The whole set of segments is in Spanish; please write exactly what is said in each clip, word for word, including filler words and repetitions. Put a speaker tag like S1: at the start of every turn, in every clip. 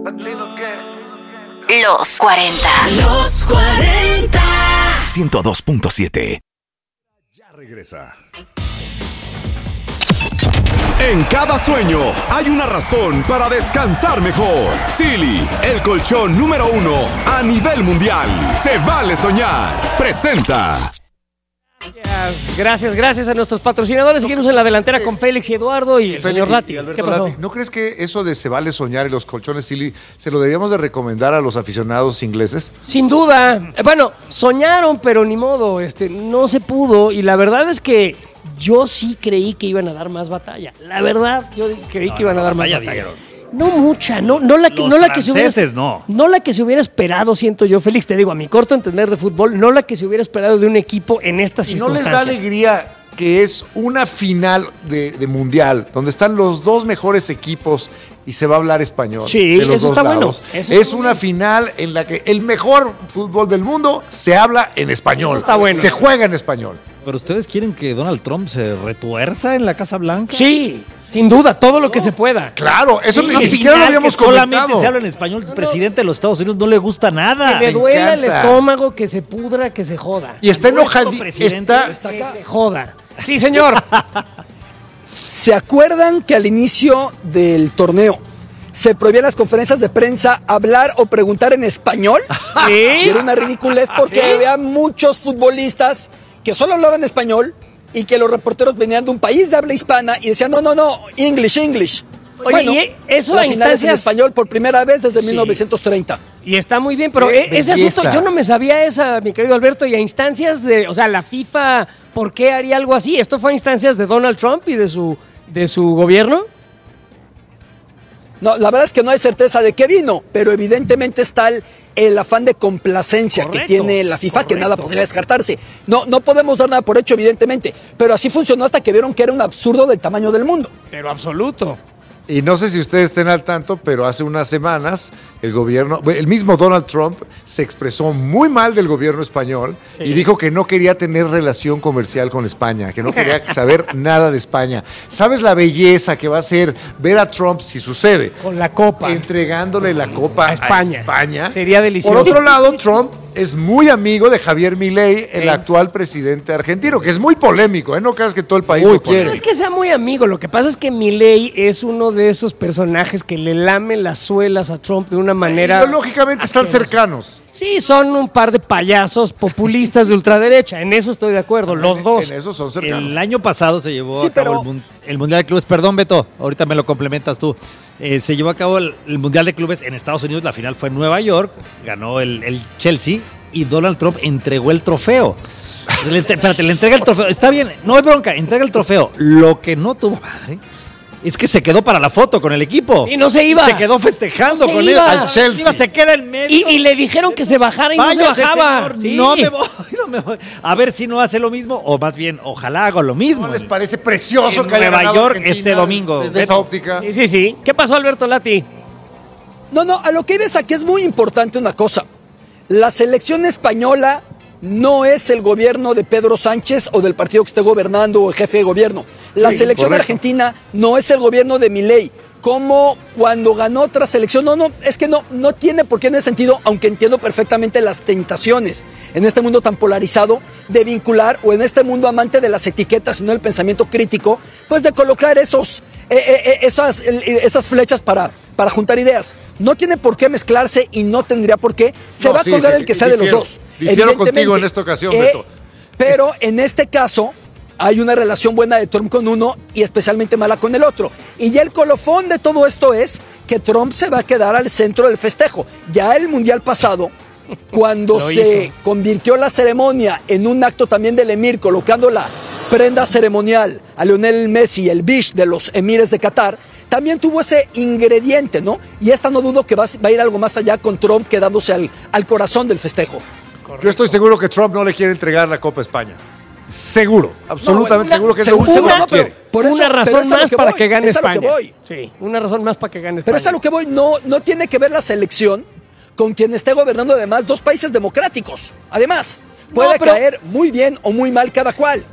S1: Los cuarenta.
S2: Los cuarenta.
S3: ciento dos punto siete.
S4: Ya regresa. En cada sueño hay una razón para descansar mejor. Silly, el colchón número uno a nivel mundial. Se vale soñar. Presenta.
S5: Gracias, gracias, gracias a nuestros patrocinadores. Seguimos en la delantera con Félix y Eduardo y el
S6: Félix
S5: señor Lati.
S6: y Alberto
S5: ¿Qué pasó?
S6: Lati, ¿no crees que eso de se vale soñar y los colchones Silly se lo deberíamos de recomendar a los aficionados ingleses?
S5: Sin duda. Bueno, soñaron, pero ni modo, este, no se pudo. Y la verdad es que yo sí creí que iban a dar más batalla. La verdad, yo creí
S7: no,
S5: que iban
S7: no,
S5: a dar
S7: batalla,
S5: más batalla.
S7: dijeron.
S5: No mucha, no, no la que,
S7: Los
S5: no la que se hubiera,
S7: franceses, no.
S5: no la que se hubiera esperado, siento yo, Félix, te digo, a mi corto entender de fútbol, no la que se hubiera esperado de un equipo en estas
S6: ¿Y no les da
S5: circunstancias.
S6: alegría que es una final de, de mundial donde están los dos mejores equipos y se va a hablar español?
S5: Sí,
S6: de los
S5: eso
S6: dos
S5: está bueno.
S6: lados?
S5: Eso
S6: Es
S5: está
S6: una
S5: bueno.
S6: final en la que el mejor fútbol del mundo se habla en español.
S5: Eso está bueno.
S6: Se juega en español.
S7: ¿Pero ustedes quieren que Donald Trump se retuerza en la Casa Blanca?
S5: Sí, sin duda, todo lo que se pueda.
S6: Claro, eso
S5: Sí,
S6: ni,
S5: no,
S6: ni
S5: al
S6: siquiera lo
S7: Final,
S6: habíamos
S7: que solamente
S6: comentado.
S7: se habla en español. El presidente de los Estados Unidos no le gusta nada.
S5: Que le
S6: me
S5: duela el
S6: encanta.
S5: estómago, que se pudra, que se joda.
S6: Y está
S7: Nuestro
S6: enojado.
S7: presidente
S6: Está,
S5: Que se joda. Sí, señor.
S8: ¿Se acuerdan que al inicio del torneo se prohibían las conferencias de prensa hablar o preguntar en español? Y
S5: Sí.
S8: era una ridiculez porque
S5: ¿Sí?
S8: había muchos futbolistas que solo hablaban español y que los reporteros venían de un país de habla hispana y decían, no, no, no, English, English.
S5: Oye, y eso
S8: la
S5: a
S8: final es en
S5: instancias-
S8: español por primera vez desde
S5: Sí.
S8: mil novecientos treinta.
S5: Y está muy bien, pero
S6: Qué
S5: e- ese
S6: belleza.
S5: asunto, yo no me sabía esa, mi querido Alberto, y a instancias de, o sea, la FIFA, ¿por qué haría algo así? ¿Esto fue a instancias de Donald Trump y de su, de su gobierno?
S8: No, la verdad es que no hay certeza de qué vino, pero evidentemente está el, el afán de complacencia
S5: Correcto,
S8: que tiene la FIFA, que
S5: correcto.
S8: nada podría descartarse. No, no podemos dar nada por hecho, evidentemente, pero así funcionó hasta que vieron que era un absurdo del tamaño del mundo.
S5: Pero absoluto.
S6: Y no sé si ustedes estén al tanto, pero hace unas semanas el gobierno, el mismo Donald Trump se expresó muy mal del gobierno español y dijo que no quería tener relación comercial con España, que no quería saber nada de España. ¿Sabes la belleza que va a ser ver a Trump, si sucede,
S5: Con la copa.
S6: entregándole la copa
S5: A España.
S6: a España?
S5: Sería delicioso.
S6: Por otro lado, Trump es muy amigo de Javier Milei, el
S5: Sí.
S6: actual presidente argentino, que es muy polémico, ¿eh? No creas que todo el país
S5: Uy,
S6: lo quiere.
S5: no es que sea muy amigo, lo que pasa es que Milei es uno de esos personajes que le lame las suelas a Trump de una manera...
S6: Ideológicamente están
S5: asquerosa.
S6: cercanos.
S5: Sí, son un par de payasos populistas de ultraderecha, en eso estoy de acuerdo, los dos.
S6: En eso son cercanos.
S7: El año pasado se llevó
S8: Sí,
S7: a cabo
S8: pero-
S7: el, mun- el Mundial de Clubes. Perdón, Beto, ahorita me lo complementas tú. Eh, se llevó a cabo el, el Mundial de Clubes en Estados Unidos. La final fue en Nueva York. Ganó el, el Chelsea y Donald Trump entregó el trofeo. Le, entre- espérate, le entrega el trofeo. Está bien, no hay bronca, entrega el trofeo. Lo que no tuvo madre es que se quedó para la foto con el equipo.
S5: Y no se iba.
S7: Se quedó festejando
S5: No se
S7: con
S5: iba.
S7: él.
S5: Al
S6: Chelsea.
S7: Iba, se queda en medio.
S5: Y, y le dijeron que se bajara y no
S7: Váyase,
S5: se bajaba.
S7: señor,
S5: Sí.
S7: no me voy, no me voy. A ver si no hace lo mismo, o más bien, ojalá haga lo mismo.
S6: ¿No les parece precioso
S7: En
S6: que haya
S7: Nueva
S6: ganado
S7: York
S6: Argentina
S7: este domingo?
S6: desde
S7: Beto.
S6: esa óptica?
S5: Sí, sí, sí. ¿Qué pasó, Alberto Lati?
S8: No, no, a lo que ves aquí es muy importante una cosa. La selección española no es el gobierno de Pedro Sánchez o del partido que esté gobernando o el jefe de gobierno. La
S6: Sí,
S8: selección
S6: correcto.
S8: argentina no es el gobierno de Milei. Como cuando ganó otra selección, no, no, es que no, no tiene por qué en ese sentido, aunque entiendo perfectamente las tentaciones en este mundo tan polarizado de vincular o en este mundo amante de las etiquetas y no el pensamiento crítico, pues de colocar esos, eh, eh, eh, esas, eh, esas flechas para, para juntar ideas. No tiene por qué mezclarse y no tendría por qué. Se
S6: No,
S8: va a
S6: sí,
S8: colgar
S6: sí,
S8: el que
S6: sí,
S8: sea de los
S6: difiero.
S8: dos.
S6: Difiero
S8: evidentemente.
S6: contigo en esta ocasión,
S8: Eh,
S6: Beto.
S8: Pero en este caso hay una relación buena de Trump con uno y especialmente mala con el otro. Y ya el colofón de todo esto es que Trump se va a quedar al centro del festejo. Ya el mundial pasado, cuando
S5: Lo
S8: se
S5: hizo.
S8: convirtió la ceremonia en un acto también del emir, colocando la prenda ceremonial a Lionel Messi, el bish de los emires de Qatar, también tuvo ese ingrediente, ¿no? Y esta no dudo que va, va a ir algo más allá con Trump quedándose al, al corazón del festejo.
S6: Yo estoy seguro que Trump no le quiere entregar la Copa a España. Seguro, absolutamente
S8: No,
S6: seguro que es
S8: seguro,
S6: lo último
S8: seguro
S6: que
S8: no, pero-
S6: quiere.
S8: por eso-
S5: una
S8: pero
S5: razón
S8: es a lo
S5: más
S8: que
S5: para
S8: voy,
S5: que gane
S8: es a lo que
S5: España.
S8: voy.
S5: Sí, una razón más para que gane
S8: Pero
S5: España.
S8: es a lo que voy, no, no tiene que ver la selección con quien esté gobernando además dos países democráticos. Además, puede
S5: pero-
S8: caer muy bien o muy mal cada cual.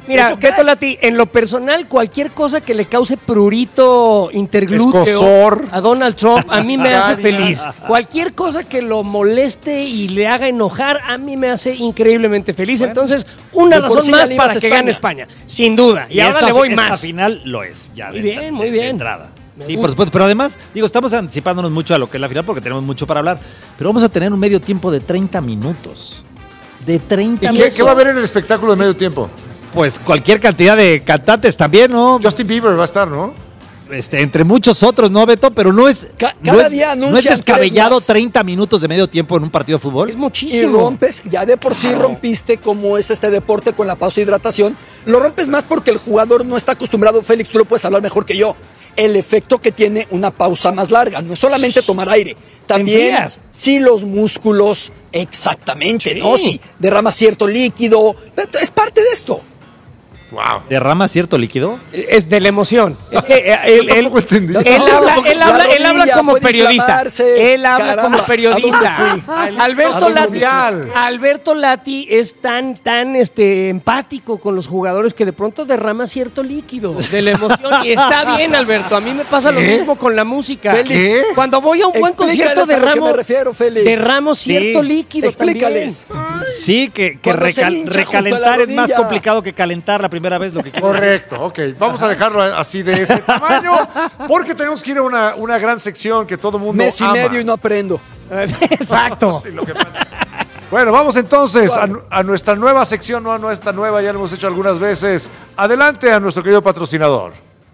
S5: Mira,
S8: ¿Esto qué?
S5: Beto Lati, en lo personal, cualquier cosa que le cause prurito interglúteo
S6: Escozor.
S5: a Donald Trump, a mí me hace
S6: Caries.
S5: feliz. Cualquier cosa que lo moleste y le haga enojar, a mí me hace increíblemente feliz. Entonces, una
S8: de por
S5: razón
S8: sí
S5: más
S8: ya le ibas
S5: para
S8: a
S5: que
S8: España.
S5: gane España, sin duda. Y, ahora
S7: esta-
S5: le voy
S7: esta
S5: más.
S7: final lo es, ya.
S5: Muy
S7: de-
S5: bien, muy
S7: de-
S5: bien.
S7: de entrada.
S5: Me
S7: Sí,
S5: gusta.
S7: por supuesto. Pero además, digo, estamos anticipándonos mucho a lo que es la final porque tenemos mucho para hablar. Pero vamos a tener un medio tiempo de treinta minutos. De treinta
S6: ¿Y qué,
S7: minutos.
S6: qué va a haber en el espectáculo de medio tiempo?
S7: Pues cualquier cantidad de cantantes también, ¿no?
S6: Justin Bieber va a estar, ¿no?
S7: Este, entre muchos otros, ¿no, Beto? Pero no es,
S8: Ca-
S7: no
S8: cada
S7: es,
S8: día
S7: no es
S8: anuncian
S7: descabellado
S8: tres más.
S7: treinta minutos de medio tiempo en un partido de fútbol.
S5: Es
S8: Y
S5: muchísimo.
S8: rompes, ya de por sí rompiste como es este deporte con la pausa de hidratación. Lo rompes más porque el jugador no está acostumbrado. Félix, tú lo puedes hablar mejor que yo. El efecto que tiene una pausa más larga. No es solamente tomar aire. También
S5: enfrías.
S8: si los músculos, exactamente,
S5: Sí.
S8: ¿no? Si derramas cierto líquido. Es parte de esto.
S6: Wow.
S7: ¿Derrama cierto líquido?
S5: Es de la emoción. Es que eh, él, él-
S6: tampoco entendí.
S5: él
S8: No,
S5: habla,
S8: porque
S5: él
S8: la
S5: habla, él habla
S8: rodilla
S5: como
S8: puede
S5: periodista.
S8: inflamarse.
S5: Él habla
S8: Caramba,
S5: como
S8: ¿a
S5: periodista.
S8: dónde fui?
S5: Alberto
S6: Al
S5: Lati,
S6: mundial.
S5: Alberto Lati es tan, tan este, empático con los jugadores que de pronto derrama cierto líquido de la emoción. Y está bien, Alberto. A mí me pasa lo
S6: ¿Qué?
S5: mismo con la música.
S8: Félix,
S6: ¿Qué?
S5: Cuando voy a un buen
S8: Explícales
S5: concierto
S8: a lo que
S5: derramo,
S8: me refiero, Félix.
S5: derramo cierto
S8: Sí.
S5: líquido
S8: Explícales.
S7: Sí, que, que
S8: Cuando se
S7: recal-
S8: hincha justo
S7: recalentar
S8: la
S7: es más
S8: rodilla.
S7: complicado que calentar la primera vez lo que quieres.
S6: Correcto, ok. Vamos a dejarlo así de ese tamaño porque tenemos que ir a una, una gran sección que todo el mundo
S8: Mes y
S6: ama.
S8: medio y no aprendo.
S5: Exacto.
S6: Bueno, vamos entonces a, nu- a nuestra nueva sección, no a nuestra nueva, ya lo hemos hecho algunas veces. Adelante a nuestro querido patrocinador.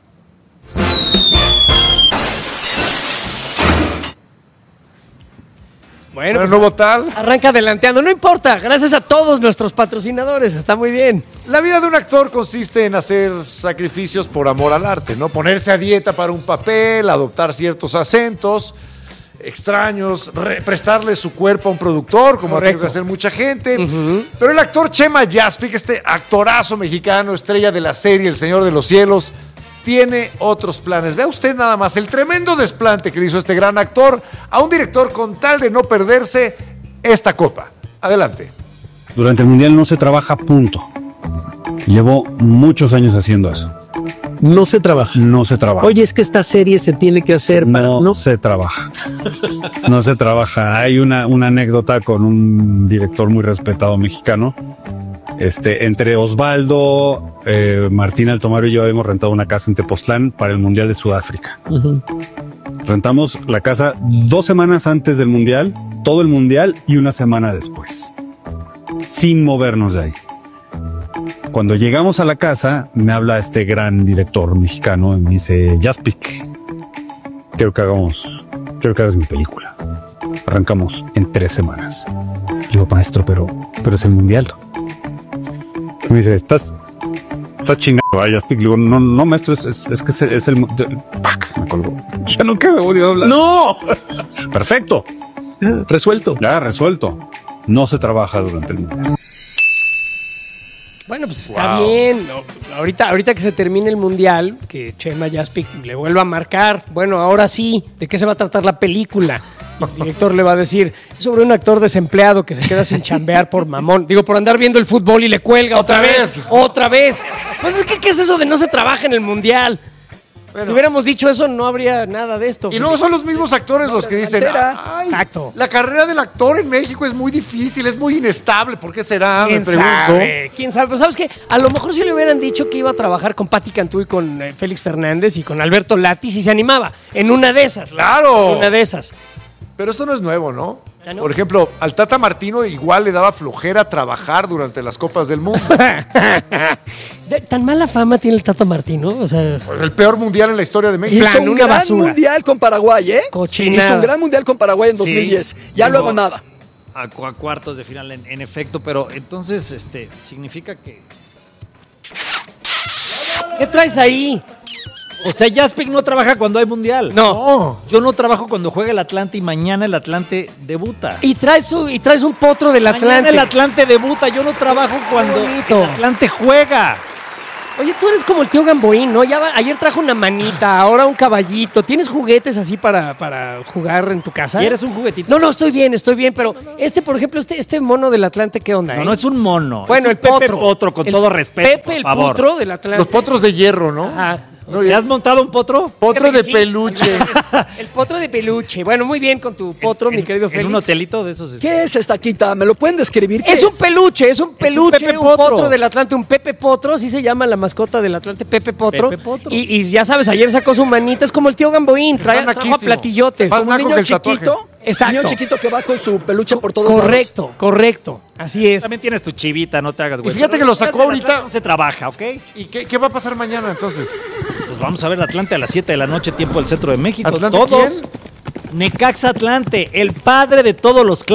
S5: Bueno,
S6: Bueno,
S5: pues,
S6: nuevo tal.
S5: arranca adelanteando. No importa. Gracias a todos nuestros patrocinadores. Está muy bien.
S6: La vida de un actor consiste en hacer sacrificios por amor al arte, ¿no? Ponerse a dieta para un papel, adoptar ciertos acentos extraños, re- prestarle su cuerpo a un productor, como ha tenido
S5: Correcto.
S6: que hacer mucha gente. Pero el actor Chema Jaspic, este actorazo mexicano, estrella de la serie El Señor de los Cielos, tiene otros planes. Vea usted nada más el tremendo desplante que le hizo este gran actor a un director con tal de no perderse esta copa. Adelante.
S9: Durante el Mundial no se trabaja, punto. Llevo muchos años haciendo eso.
S10: No se trabaja.
S9: No se trabaja.
S10: Oye, es que esta serie se tiene que hacer para...
S9: no,
S10: No,
S9: se trabaja. No se trabaja. Hay una, una anécdota con un director muy respetado mexicano. Este, entre Osvaldo, eh, Martín Altomaro y yo hemos rentado una casa en Tepoztlán para el Mundial de Sudáfrica. Rentamos la casa dos semanas antes del Mundial, todo el Mundial y una semana después. Sin movernos de ahí. Cuando llegamos a la casa, me habla este gran director mexicano y me dice, Jaspic, quiero que hagamos, quiero que hagas mi película. Arrancamos en tres semanas. Le digo, maestro, pero, pero es el Mundial. Me dice, ¿estás, estás chingado? Ay, Jaspic. Le digo, no, no, maestro, es, es, es que es el... Es el mu-". ¡Pac! Me colgó. Ya nunca me volvió a hablar.
S10: ¡No!
S9: Perfecto.
S10: Resuelto.
S9: Ya, resuelto. No se trabaja durante el Mundial.
S5: Bueno, pues está bien. No, ahorita, ahorita que se termine el Mundial, que Chema Jaspic le vuelva a marcar, bueno, ahora sí, ¿de qué se va a tratar la película? Y el director le va a decir, es sobre un actor desempleado que se queda sin chambear por mamón. Digo, por andar viendo el fútbol y le cuelga otra,
S6: Otra
S5: vez,
S6: vez.
S5: otra vez. Pues es que, ¿qué es eso de no se trabaja en el Mundial? Si hubiéramos dicho eso, no habría nada de esto.
S6: Y luego son los mismos actores los que dicen,
S8: delantera.
S6: "Ay,
S5: Exacto.
S6: la carrera del actor en México es muy difícil, es muy inestable. ¿Por qué será? Me
S5: ¿Quién
S6: pregunto.
S5: sabe? ¿Quién sabe? Pues sabes que a lo mejor si le hubieran dicho que iba a trabajar con Patti Cantú y con eh, Félix Fernández y con Alberto Lati, si se animaba. En una de esas.
S6: ¡Claro!
S5: En una de esas.
S6: Pero esto no es nuevo, ¿no?
S5: ¿Ya no?
S6: Por ejemplo, al Tata Martino igual le daba flojera trabajar durante las Copas del Mundo.
S5: De- tan mala fama tiene el Tata Martino, o sea,
S6: Pues el peor mundial en la historia de México.
S8: Hizo
S5: Plan,
S8: un
S5: una
S8: gran
S5: basura.
S8: mundial con Paraguay, ¿eh?
S5: Cochinada.
S8: Hizo un gran mundial con Paraguay en dos mil diez. Ya
S7: llegó
S8: luego nada.
S7: A, cu- a cuartos de final, en, en efecto, pero entonces, este, significa que...
S5: ¿qué traes ahí?
S7: O sea, Jaspic no trabaja cuando hay mundial.
S5: No.
S7: Yo no trabajo cuando juega el Atlante y mañana el Atlante debuta.
S5: Y traes, su, y traes un potro del
S7: Mañana
S5: Atlante.
S7: el Atlante debuta, yo no trabajo cuando
S5: bonito.
S7: el Atlante juega.
S5: Oye, tú eres como el tío Gamboín, ¿no? Ya va- ayer trajo una manita, ahora un caballito. ¿Tienes juguetes así para, para jugar en tu casa?
S7: ¿Y eres un juguetito?
S5: No, no, estoy bien, estoy bien, pero este, por ejemplo, este, este mono del Atlante, ¿qué onda?
S7: No,
S5: eh?
S7: no es un mono.
S5: Bueno,
S7: es
S5: el
S7: un Pepe
S5: potro.
S7: Potro, con
S5: El
S7: todo respeto,
S5: Pepe,
S7: por
S5: el
S7: favor.
S5: potro del Atlante.
S6: Los potros de hierro, ¿no?
S5: Ajá.
S6: No,
S7: ¿Le
S6: ya-
S7: has montado un potro?
S6: Potro
S5: Fíjate
S6: de
S5: que sí.
S6: peluche.
S5: El potro de peluche. Bueno, muy bien con tu potro, mi querido
S7: En
S5: Félix.
S7: un hotelito de esos.
S8: ¿Qué es esta quita? ¿Me lo pueden describir? ¿Qué
S5: Es un peluche, es un peluche,
S7: Pepe
S5: un,
S7: Potro.
S5: potro del Atlante, un Pepe Potro, así se llama la mascota del Atlante, Pepe Potro.
S7: Pepe Potro.
S5: Y, y ya sabes, ayer sacó su manita, es como el tío Gamboín, trae,
S6: Está
S5: trajo a
S6: naquísimo.
S5: platillotes.
S6: Más
S8: Como un
S6: naco
S8: niño
S6: que el tatuaje.
S8: chiquito.
S5: Exacto.
S8: Niño chiquito que va con su peluche por todos lados.
S5: Correcto, correcto, así es.
S7: También tienes tu chivita, no te hagas güey.
S6: Y fíjate
S7: Pero
S6: que lo
S7: los días
S6: sacó
S7: del
S6: ahorita.
S7: Atlante No se trabaja, ¿ok?
S6: ¿Y qué, qué va a pasar mañana entonces?
S7: Pues vamos a ver Atlante a las siete de la noche, tiempo del centro de México.
S6: ¿Atlante
S7: Todos.
S6: quién?
S7: Necaxa Atlante, el padre de todos los